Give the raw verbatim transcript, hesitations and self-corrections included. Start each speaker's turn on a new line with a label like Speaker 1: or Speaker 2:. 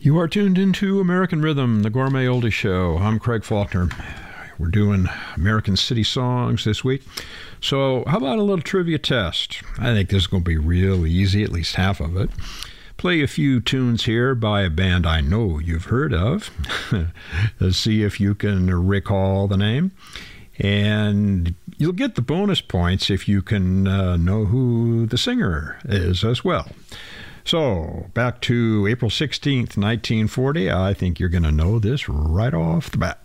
Speaker 1: You are tuned into American Rhythm, the Gourmet Oldie Show. I'm Craig Faulkner. We're doing American City songs this week. So how about a little trivia test? I think this is going to be real easy, at least half of it. Play a few tunes here by a band I know you've heard of. Let's see if you can recall the name. And you'll get the bonus points if you can uh, know who the singer is as well. So, back to April sixteenth, nineteen forty. I think you're going to know this right off the bat.